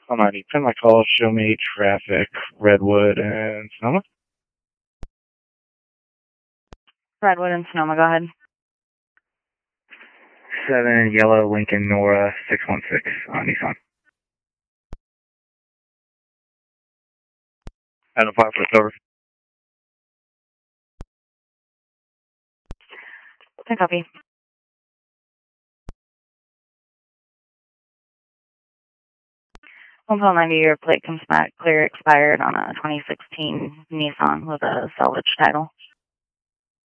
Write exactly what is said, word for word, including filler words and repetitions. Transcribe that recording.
Come on, you pin my call, show me traffic, Redwood and Sonoma. Redwood and Sonoma, go ahead. seven Yellow Lincoln Nora six one six on Nissan. Adam five foot over. Okay, copy. one point ninety, your plate comes back clear expired on a twenty sixteen Nissan with a salvage title.